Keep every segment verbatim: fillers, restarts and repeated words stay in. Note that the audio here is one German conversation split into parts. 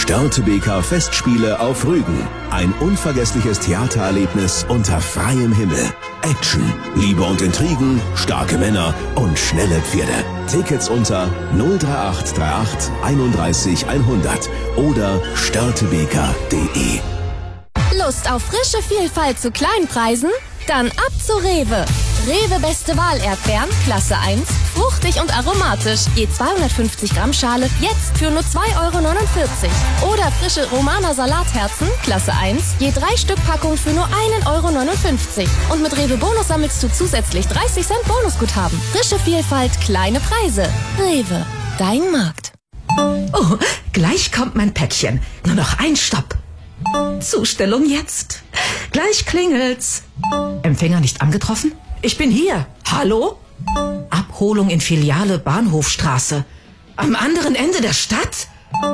Störtebeker Festspiele auf Rügen. Ein unvergessliches Theatererlebnis unter freiem Himmel. Action, Liebe und Intrigen, starke Männer und schnelle Pferde. Tickets unter null drei acht drei acht einunddreißig hundert oder störtebeker punkt de. Lust auf frische Vielfalt zu Kleinpreisen? Dann ab zu Rewe. Rewe Beste Wahl Erdbeeren, Klasse eins, fruchtig und aromatisch. Je zweihundertfünfzig Gramm Schale, jetzt für nur zwei Euro neunundvierzig. Oder frische Romana Salatherzen, Klasse eins, je drei Stück Packung für nur einen Euro neunundfünfzig. Und mit Rewe Bonus sammelst du zusätzlich dreißig Cent Bonusguthaben. Frische Vielfalt, kleine Preise. Rewe, dein Markt. Oh, gleich kommt mein Päckchen. Nur noch ein Stopp. Zustellung jetzt. Gleich klingelt's. Empfänger nicht angetroffen? Ich bin hier. Hallo? Abholung in Filiale Bahnhofstraße. Am anderen Ende der Stadt?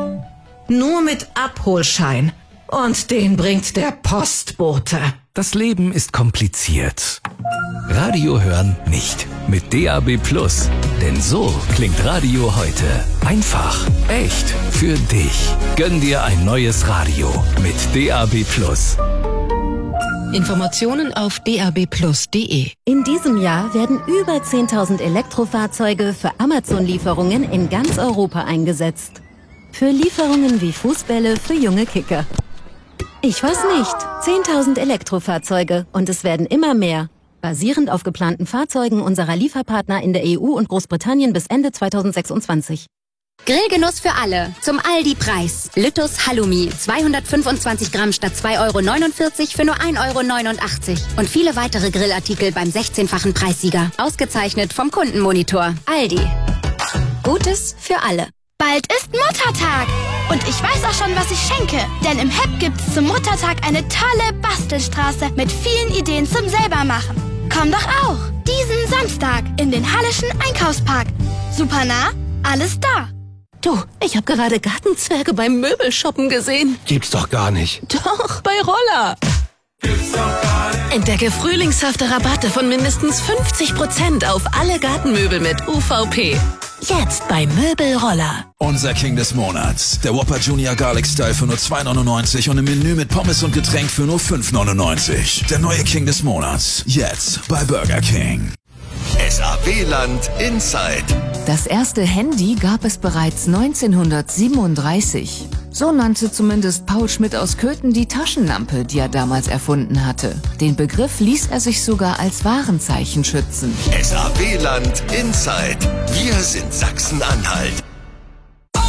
Nur mit Abholschein. Und den bringt der Postbote. Das Leben ist kompliziert. Radio hören nicht. Mit D A B Plus. Denn so klingt Radio heute. Einfach, echt, für dich. Gönn dir ein neues Radio mit D A B Plus. Informationen auf d a b plus punkt de. In diesem Jahr werden über zehntausend Elektrofahrzeuge für Amazon-Lieferungen in ganz Europa eingesetzt. Für Lieferungen wie Fußbälle für junge Kicker. Ich weiß nicht. zehntausend Elektrofahrzeuge und es werden immer mehr. Basierend auf geplanten Fahrzeugen unserer Lieferpartner in der E U und Großbritannien bis Ende zweitausendsechsundzwanzig. Grillgenuss für alle. Zum Aldi-Preis. Lüttus Halloumi. zweihundertfünfundzwanzig Gramm statt zwei Euro neunundvierzig für nur ein Euro neunundachtzig. Und viele weitere Grillartikel beim sechzehnfachen Preissieger. Ausgezeichnet vom Kundenmonitor. Aldi. Gutes für alle. Bald ist Muttertag. Und ich weiß auch schon, was ich schenke. Denn im H E P gibt's zum Muttertag eine tolle Bastelstraße mit vielen Ideen zum Selbermachen. Komm doch auch. Diesen Samstag in den Halleschen Einkaufspark. Super nah, alles da. Du, ich habe gerade Gartenzwerge beim Möbelshoppen gesehen. Gibt's doch gar nicht. Doch, bei Roller. Gibt's doch gar nicht. Entdecke frühlingshafte Rabatte von mindestens fünfzig Prozent auf alle Gartenmöbel mit U V P. Jetzt bei Möbelroller. Unser King des Monats. Der Whopper Junior Garlic Style für nur zwei neunundneunzig und im Menü mit Pommes und Getränk für nur fünf neunundneunzig. Der neue King des Monats. Jetzt bei Burger King. S A W-Land Inside. Das erste Handy gab es bereits neunzehnhundertsiebenunddreißig. So nannte zumindest Paul Schmidt aus Köthen die Taschenlampe, die er damals erfunden hatte. Den Begriff ließ er sich sogar als Warenzeichen schützen. S A W-Land Inside. Wir sind Sachsen-Anhalt. Oh,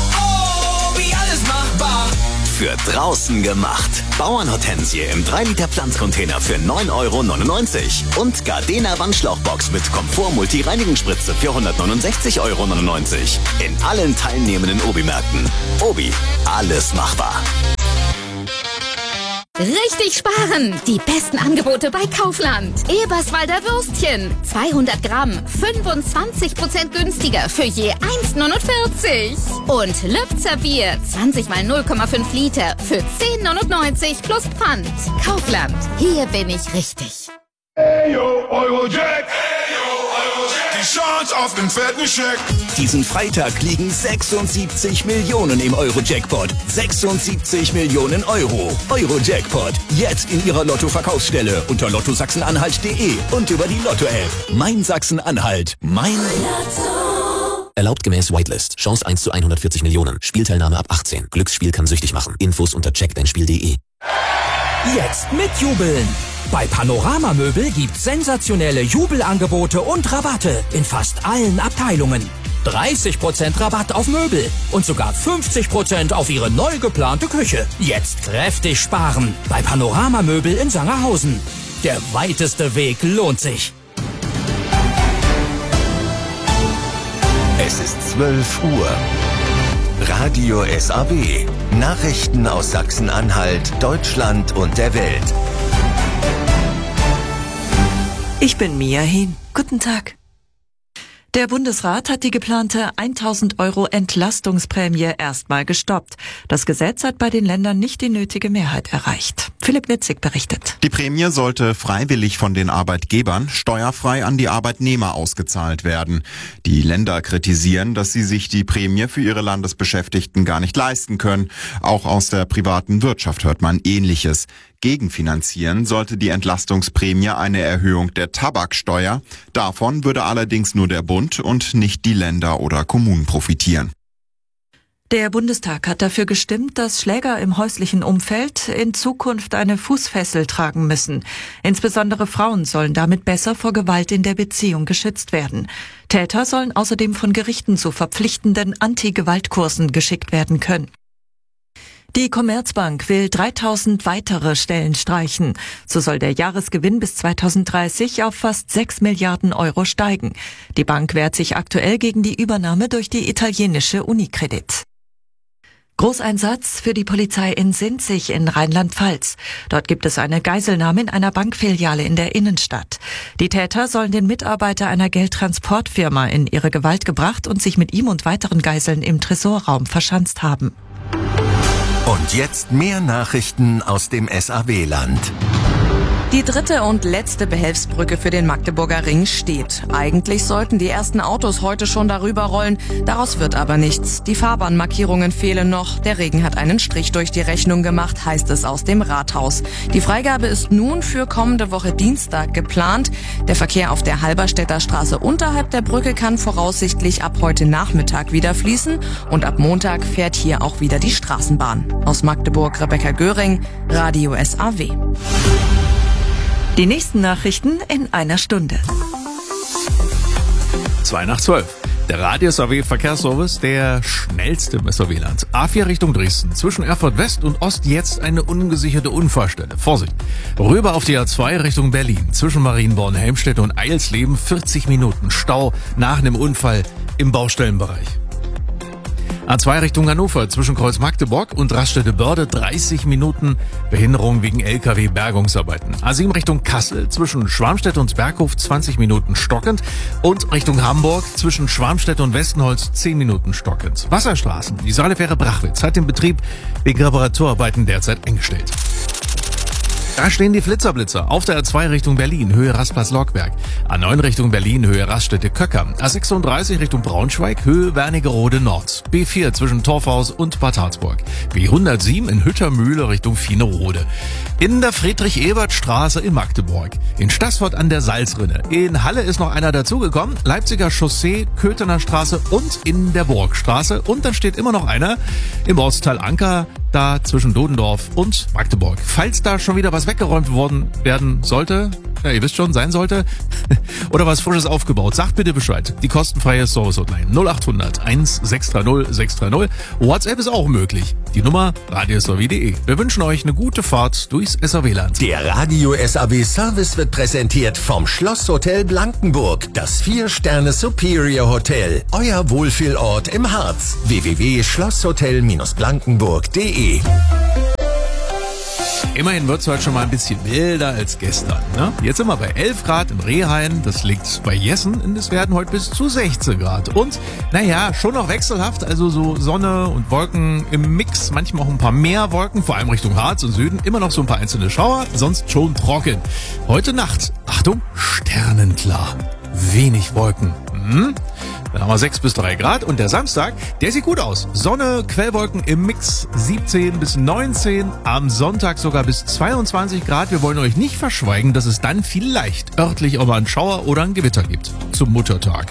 oh, wie alles machbar. Für draußen gemacht. Bauernhortensie im drei Liter Pflanzcontainer für neun Euro neunundneunzig. Und Gardena Wandschlauchbox mit Komfort-Multi-Reinigungsspritze für hundertneunundsechzig Euro neunundneunzig. In allen teilnehmenden Obi-Märkten. Obi, alles machbar. Richtig sparen! Die besten Angebote bei Kaufland. Eberswalder Würstchen. zweihundert Gramm. fünfundzwanzig Prozent günstiger für je eins neunundvierzig. Und Lübzer Bier. zwanzig mal null Komma fünf Liter für zehn neunundneunzig plus Pfand. Kaufland. Hier bin ich richtig. Hey yo, Eurojack. Hey yo, Eurojack. Die Chance auf den fetten Scheck. Diesen Freitag liegen sechsundsiebzig Millionen im Euro-Jackpot. sechsundsiebzig Millionen Euro. Euro-Jackpot. Jetzt in Ihrer Lotto-Verkaufsstelle unter lotto sachsen-anhalt punkt de und über die Lotto-App. Mein Sachsen-Anhalt. Mein Lotto. Erlaubt gemäß Whitelist. Chance eins zu hundertvierzig Millionen. Spielteilnahme ab achtzehn. Glücksspiel kann süchtig machen. Infos unter check dein spiel punkt de. Jetzt mitjubeln! Bei Panorama Möbel gibt's sensationelle Jubelangebote und Rabatte in fast allen Abteilungen. dreißig Prozent Rabatt auf Möbel und sogar fünfzig Prozent auf Ihre neu geplante Küche. Jetzt kräftig sparen bei Panorama Möbel in Sangerhausen. Der weiteste Weg lohnt sich. Es ist zwölf Uhr. Radio S A W. Nachrichten aus Sachsen-Anhalt, Deutschland und der Welt. Ich bin Mia Hehn. Guten Tag. Der Bundesrat hat die geplante tausend Euro Entlastungsprämie erstmal gestoppt. Das Gesetz hat bei den Ländern nicht die nötige Mehrheit erreicht. Philipp Nitzig berichtet. Die Prämie sollte freiwillig von den Arbeitgebern steuerfrei an die Arbeitnehmer ausgezahlt werden. Die Länder kritisieren, dass sie sich die Prämie für ihre Landesbeschäftigten gar nicht leisten können. Auch aus der privaten Wirtschaft hört man Ähnliches. Gegenfinanzieren sollte die Entlastungsprämie eine Erhöhung der Tabaksteuer. Davon würde allerdings nur der Bund und nicht die Länder oder Kommunen profitieren. Der Bundestag hat dafür gestimmt, dass Schläger im häuslichen Umfeld in Zukunft eine Fußfessel tragen müssen. Insbesondere Frauen sollen damit besser vor Gewalt in der Beziehung geschützt werden. Täter sollen außerdem von Gerichten zu verpflichtenden Anti-Gewalt-Kursen geschickt werden können. Die Commerzbank will dreitausend weitere Stellen streichen. So soll der Jahresgewinn bis zweitausenddreißig auf fast sechs Milliarden Euro steigen. Die Bank wehrt sich aktuell gegen die Übernahme durch die italienische Unicredit. Großeinsatz für die Polizei in Sinzig in Rheinland-Pfalz. Dort gibt es eine Geiselnahme in einer Bankfiliale in der Innenstadt. Die Täter sollen den Mitarbeiter einer Geldtransportfirma in ihre Gewalt gebracht und sich mit ihm und weiteren Geiseln im Tresorraum verschanzt haben. Und jetzt mehr Nachrichten aus dem S A W-Land. Die dritte und letzte Behelfsbrücke für den Magdeburger Ring steht. Eigentlich sollten die ersten Autos heute schon darüber rollen. Daraus wird aber nichts. Die Fahrbahnmarkierungen fehlen noch. Der Regen hat einen Strich durch die Rechnung gemacht, heißt es aus dem Rathaus. Die Freigabe ist nun für kommende Woche Dienstag geplant. Der Verkehr auf der Halberstädter Straße unterhalb der Brücke kann voraussichtlich ab heute Nachmittag wieder fließen. Und ab Montag fährt hier auch wieder die Straßenbahn. Aus Magdeburg Rebecca Göring, Radio S A W. Die nächsten Nachrichten in einer Stunde. Zwei nach zwölf. Der Radio S A W Verkehrsservice, der schnellste im S A W-Land. A vier Richtung Dresden. Zwischen Erfurt West und Ost jetzt eine ungesicherte Unfallstelle. Vorsicht. Rüber auf die A zwei Richtung Berlin. Zwischen Marienborn, Helmstedt und Eilsleben vierzig Minuten Stau nach einem Unfall im Baustellenbereich. A zwei Richtung Hannover, zwischen Kreuz Magdeburg und Raststätte-Börde dreißig Minuten Behinderung wegen L K W-Bergungsarbeiten. A sieben Richtung Kassel, zwischen Schwarmstedt und Berghof zwanzig Minuten stockend und Richtung Hamburg zwischen Schwarmstedt und Westenholz zehn Minuten stockend. Wasserstraßen, die Saale-Fähre Brachwitz hat den Betrieb wegen Reparaturarbeiten derzeit eingestellt. Da stehen die Flitzerblitzer. Auf der A zwei Richtung Berlin, Höhe Rastplatz-Lockberg. A neun Richtung Berlin, Höhe Raststätte-Köcker. A sechsunddreißig Richtung Braunschweig, Höhe Wernigerode Nord. B vier zwischen Torfhaus und Bad Harzburg. B hundertsieben in Hüttermühle Richtung Fienerode. In der Friedrich-Ebert-Straße in Magdeburg. In Stassfurt an der Salzrinne. In Halle ist noch einer dazugekommen. Leipziger Chaussee, Köthener Straße und in der Burgstraße. Und dann steht immer noch einer im Ortsteil Anker, da zwischen Dodendorf und Magdeburg. Falls da schon wieder was weggeräumt worden werden sollte, ja, ihr wisst schon, sein sollte, oder was Frisches aufgebaut, sagt bitte Bescheid. Die kostenfreie Service-Hotline null acht hundert eins sechs drei null sechs drei null. WhatsApp ist auch möglich. Die Nummer radio s a w punkt d e. Wir wünschen euch eine gute Fahrt durchs S A W-Land. Der Radio S A W Service wird präsentiert vom Schlosshotel Blankenburg, das vier Sterne Superior Hotel. Euer Wohlfühlort im Harz. w w w punkt schlosshotel blankenburg punkt d e. Immerhin wird's heute schon mal ein bisschen milder als gestern. Ne? Jetzt sind wir bei elf Grad im Rehhain, das liegt bei Jessen und es werden heute bis zu sechzehn Grad. Und naja, schon noch wechselhaft, also so Sonne und Wolken im Mix, manchmal auch ein paar mehr Wolken, vor allem Richtung Harz und Süden, immer noch so ein paar einzelne Schauer, sonst schon trocken. Heute Nacht, Achtung, sternenklar, wenig Wolken. Hm? Dann haben wir sechs bis drei Grad und der Samstag, der sieht gut aus. Sonne, Quellwolken im Mix, siebzehn bis neunzehn, am Sonntag sogar bis zweiundzwanzig Grad. Wir wollen euch nicht verschweigen, dass es dann vielleicht örtlich auch mal einen Schauer oder ein Gewitter gibt zum Muttertag.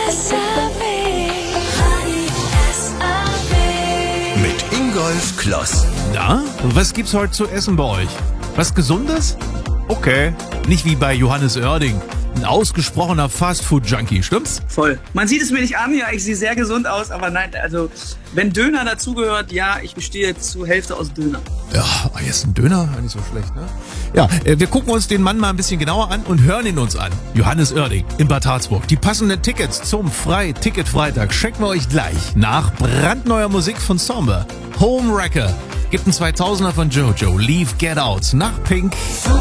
Mit Ingolf Kloss. Na, was gibt's heute zu essen bei euch? Was Gesundes? Okay, nicht wie bei Johannes Oerding. Ein ausgesprochener Fastfood-Junkie, stimmt's? Voll. Man sieht es mir nicht an, ja, ich sehe sehr gesund aus, aber nein, also wenn Döner dazugehört, ja, ich bestehe jetzt zur Hälfte aus Döner. Ja, jetzt ein Döner, nicht so schlecht, ne? Ja, wir gucken uns den Mann mal ein bisschen genauer an und hören ihn uns an. Johannes Oerding in Bad Harzburg. Die passenden Tickets zum Frei-Ticket-Freitag schenken wir euch gleich nach brandneuer Musik von Somber. Homewrecker. Gibt einen zweitausender von Jojo. Leave Get Out nach Pink.